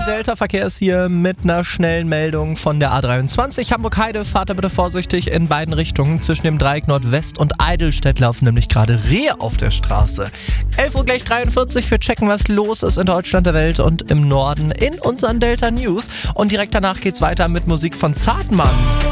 Delta-Verkehr ist hier mit einer schnellen Meldung von der A23. Hamburg-Heide, fahrt da bitte vorsichtig in beiden Richtungen. Zwischen dem Dreieck Nordwest und Eidelstedt laufen nämlich gerade Rehe auf der Straße. 11 Uhr gleich 43, wir checken, was los ist in Deutschland, der Welt und im Norden in unseren Delta News. Und direkt danach geht's weiter mit Musik von Zartmann.